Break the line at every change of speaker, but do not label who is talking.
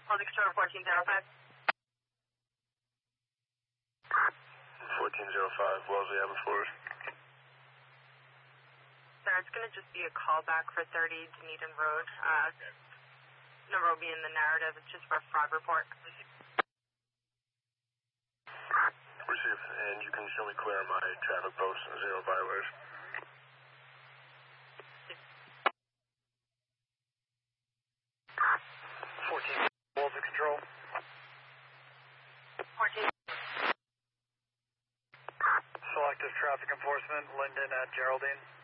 Baltic Shore 1405.
1405, Wellesley Avenue, Forest.
Sir, it's going to just be a callback for 30 Dunedin Road. Number will be in the narrative. It's just for a fraud report.
Received, and you can show me clear on my traffic post and 0 violators. Wolves Control.
14.
Selective traffic enforcement, Linden at Geraldine.